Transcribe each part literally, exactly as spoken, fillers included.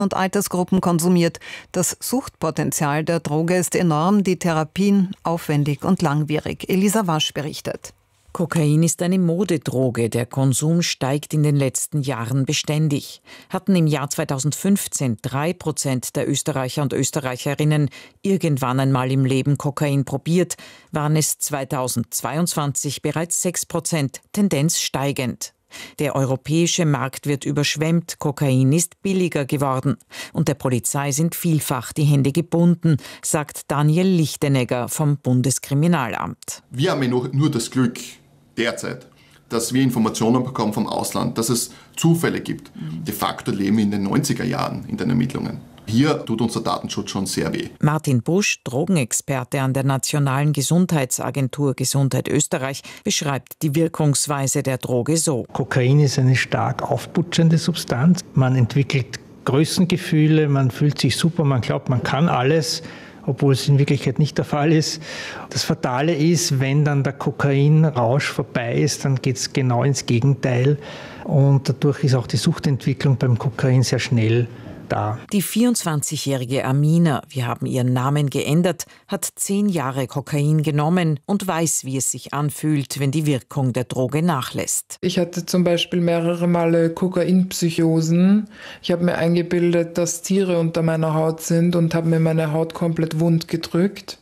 und Altersgruppen konsumiert. Das Suchtpotenzial der Droge ist enorm, die Therapien aufwendig und langwierig. Elisa Wasch berichtet. Kokain ist eine Modedroge. Der Konsum steigt in den letzten Jahren beständig. Hatten im Jahr zweitausendfünfzehn drei Prozent der Österreicher und Österreicherinnen irgendwann einmal im Leben Kokain probiert, waren es zweitausendzweiundzwanzig bereits sechs Prozent, Tendenz steigend. Der europäische Markt wird überschwemmt, Kokain ist billiger geworden. Und der Polizei sind vielfach die Hände gebunden, sagt Daniel Lichtenegger vom Bundeskriminalamt. Wir haben ja nur, nur das Glück, derzeit, dass wir Informationen bekommen vom Ausland, dass es Zufälle gibt. De facto leben wir in den neunziger Jahren in den Ermittlungen. Hier tut unser Datenschutz schon sehr weh. Martin Busch, Drogenexperte an der Nationalen Gesundheitsagentur Gesundheit Österreich, beschreibt die Wirkungsweise der Droge so. Kokain ist eine stark aufputschende Substanz. Man entwickelt Größengefühle, man fühlt sich super, man glaubt, man kann alles, obwohl es in Wirklichkeit nicht der Fall ist. Das Fatale ist, wenn dann der Kokainrausch vorbei ist, dann geht es genau ins Gegenteil. Und dadurch ist auch die Suchtentwicklung beim Kokain sehr schnell da. Die vierundzwanzigjährige Amina, wir haben ihren Namen geändert, hat zehn Jahre Kokain genommen und weiß, wie es sich anfühlt, wenn die Wirkung der Droge nachlässt. Ich hatte zum Beispiel mehrere Male Kokainpsychosen. Ich habe mir eingebildet, dass Tiere unter meiner Haut sind und habe mir meine Haut komplett wund gedrückt.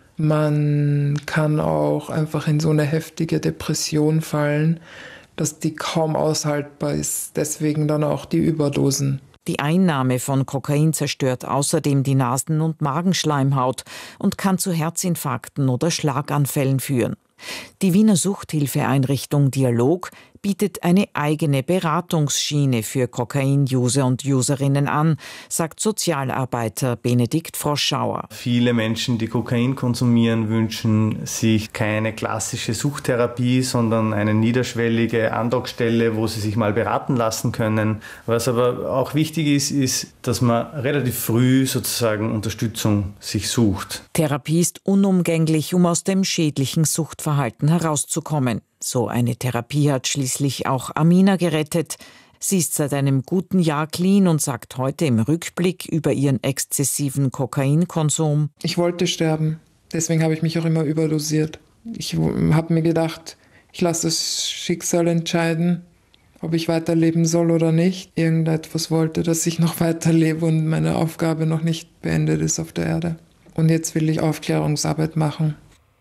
Man kann auch einfach in so eine heftige Depression fallen, dass die kaum aushaltbar ist. Deswegen dann auch die Überdosen. Die Einnahme von Kokain zerstört außerdem die Nasen- und Magenschleimhaut und kann zu Herzinfarkten oder Schlaganfällen führen. Die Wiener Suchthilfeeinrichtung Dialog bietet eine eigene Beratungsschiene für Kokain-User und Userinnen an, sagt Sozialarbeiter Benedikt Froschauer. Viele Menschen, die Kokain konsumieren, wünschen sich keine klassische Suchttherapie, sondern eine niederschwellige Andockstelle, wo sie sich mal beraten lassen können. Was aber auch wichtig ist, ist, dass man relativ früh sozusagen Unterstützung sich sucht. Therapie ist unumgänglich, um aus dem schädlichen Suchtverhalten herauszukommen. So eine Therapie hat schließlich auch Amina gerettet. Sie ist seit einem guten Jahr clean und sagt heute im Rückblick über ihren exzessiven Kokainkonsum: Ich wollte sterben, deswegen habe ich mich auch immer überdosiert. Ich habe mir gedacht, ich lasse das Schicksal entscheiden, ob ich weiterleben soll oder nicht. Irgendetwas wollte, dass ich noch weiterlebe und meine Aufgabe noch nicht beendet ist auf der Erde. Und jetzt will ich Aufklärungsarbeit machen.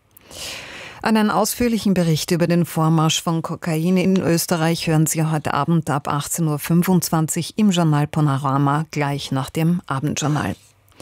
Einen ausführlichen Bericht über den Vormarsch von Kokain in Österreich hören Sie heute Abend ab achtzehn Uhr fünfundzwanzig im Journal Panorama, gleich nach dem Abendjournal.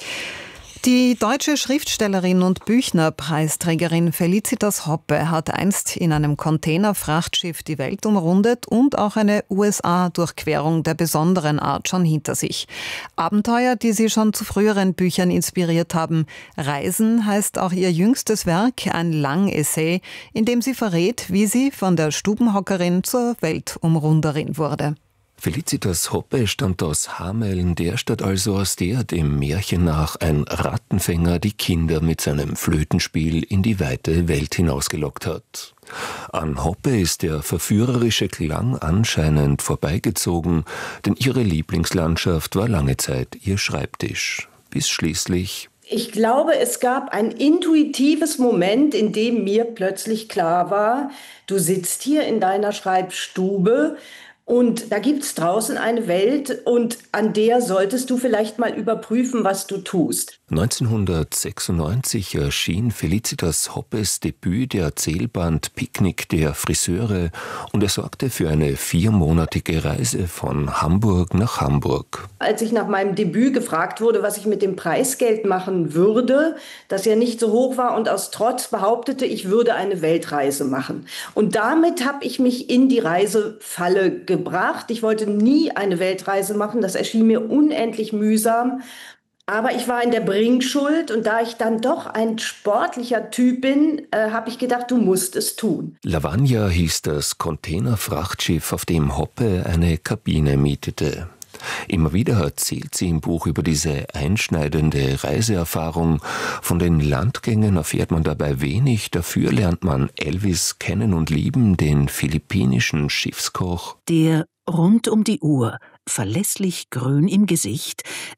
Die deutsche Schriftstellerin und Büchner-Preisträgerin Felicitas Hoppe hat einst in einem Containerfrachtschiff die Welt umrundet und auch eine U S A-Durchquerung der besonderen Art schon hinter sich. Abenteuer, die sie schon zu früheren Büchern inspiriert haben. Reisen heißt auch ihr jüngstes Werk, ein Langessay, in dem sie verrät, wie sie von der Stubenhockerin zur Weltumrunderin wurde. Felicitas Hoppe stammt aus Hameln, der Stadt also, aus der dem Märchen nach ein Rattenfänger die Kinder mit seinem Flötenspiel in die weite Welt hinausgelockt hat. An Hoppe ist der verführerische Klang anscheinend vorbeigezogen, denn ihre Lieblingslandschaft war lange Zeit ihr Schreibtisch. Bis schließlich... Ich glaube, es gab ein intuitives Moment, in dem mir plötzlich klar war, du sitzt hier in deiner Schreibstube und da gibt's draußen eine Welt und an der solltest du vielleicht mal überprüfen, was du tust. neunzehnhundertsechsundneunzig erschien Felicitas Hoppes Debüt, der Erzählband Picknick der Friseure, und er sorgte für eine viermonatige Reise von Hamburg nach Hamburg. Als ich nach meinem Debüt gefragt wurde, was ich mit dem Preisgeld machen würde, das ja nicht so hoch war und aus Trotz behauptete, ich würde eine Weltreise machen. Und damit habe ich mich in die Reisefalle gebracht. gebracht. Ich wollte nie eine Weltreise machen, das erschien mir unendlich mühsam. Aber ich war in der Bringschuld und da ich dann doch ein sportlicher Typ bin, äh, habe ich gedacht, du musst es tun. Lavagna hieß das Containerfrachtschiff, auf dem Hoppe eine Kabine mietete. Immer wieder erzählt sie im Buch über diese einschneidende Reiseerfahrung. Von den Landgängen erfährt man dabei wenig, dafür lernt man Elvis kennen und lieben, den philippinischen Schiffskoch. Der rund um die Uhr verlässlich grün im Gesicht,